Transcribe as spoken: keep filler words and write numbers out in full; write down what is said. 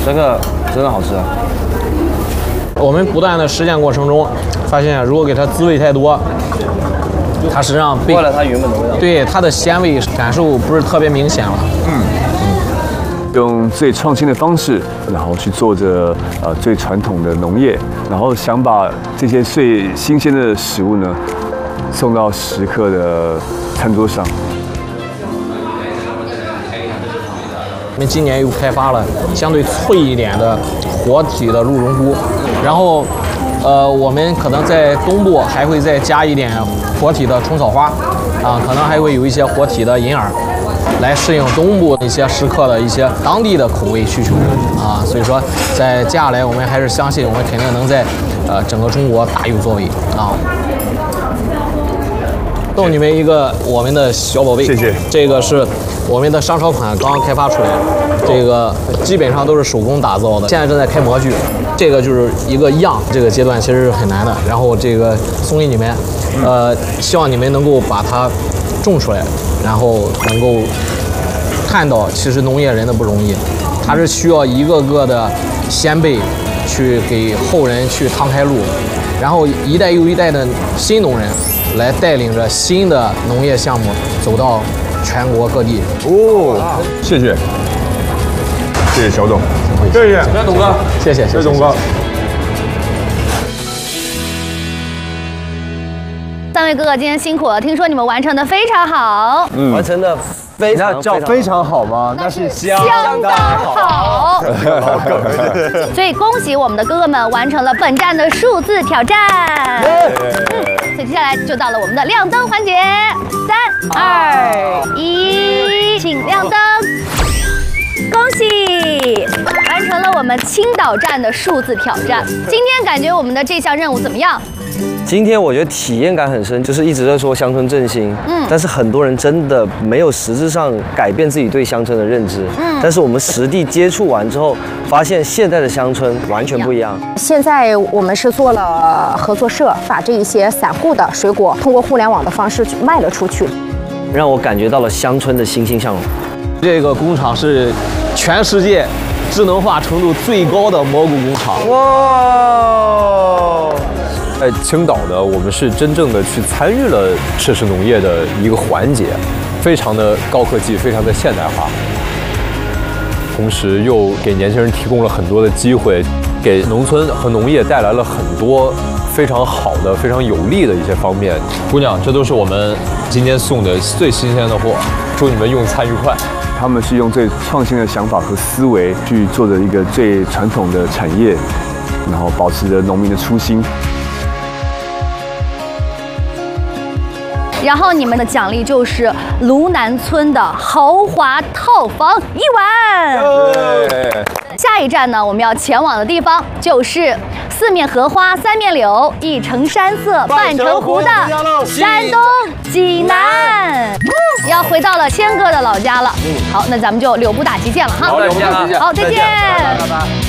这个真的好吃啊！ 我们不断的实践过程中，发现如果给它滋味太多，它实际上被坏了它原本的味道。 对它的鲜味感受不是特别明显了。嗯。 用最创新的方式，然后去做着呃最传统的农业，然后想把这些最新鲜的食物呢送到食客的餐桌上。 我们今年又开发了相对脆一点的活体的鹿茸菇，然后呃我们可能在东部还会再加一点活体的虫草花，啊，可能还会有一些活体的银耳。 来适应东部一些食客的一些当地的口味需求啊，所以说在接下来我们还是相信我们肯定能在呃整个中国大有作为啊。送你们一个我们的小宝贝， 谢谢。 这个是我们的商超款刚刚开发出来，这个基本上都是手工打造的，现在正在开模具。这个就是一个样，这个阶段其实是很难的。然后这个送给你们，呃，希望你们能够把它种出来。 然后能够看到，其实农业人的不容易，他是需要一个个的先辈去给后人去趟开路，然后一代又一代的新农人来带领着新的农业项目走到全国各地。 哦，谢谢，谢谢小董，谢谢， 谢谢董哥， 谢谢，谢谢董哥。 三位哥哥今天辛苦了，听说你们完成的非常好， 嗯，完成的非常那叫非常好吗？那是相当好。所以恭喜我们的哥哥们完成了本站的数字挑战。嗯，所以接下来就到了我们的亮灯环节，三二一，请亮灯。 恭喜完成了我们青岛站的数字挑战。今天感觉我们的这项任务怎么样？ 今天我觉得体验感很深，就是一直在说乡村振兴，嗯，但是很多人真的没有实质上改变自己对乡村的认知，嗯，但是我们实地接触完之后，发现现在的乡村完全不一样。 现在我们是做了合作社，把这一些散户的水果通过互联网的方式去卖了出去， 让我感觉到了乡村的欣欣向荣。 这个工厂是全世界智能化程度最高的蘑菇工厂。 哇！ 在青岛呢，我们是真正的去参与了设施农业的一个环节，非常的高科技，非常的现代化，同时又给年轻人提供了很多的机会，给农村和农业带来了很多非常好的、非常有利的一些方面。姑娘，这都是我们今天送的最新鲜的货，祝你们用餐愉快。 他们是用最创新的想法和思维去做的一个最传统的产业，然后保持着农民的初心。 然后你们的奖励就是芦南村的豪华套房一晚。下一站呢，我们要前往的地方就是四面荷花三面柳，一城山色半城湖的山东济南。要回到了谦哥的老家了。好，那咱们就柳不打旗见了哈。 好，柳不打旗见。 好，再见。 拜拜。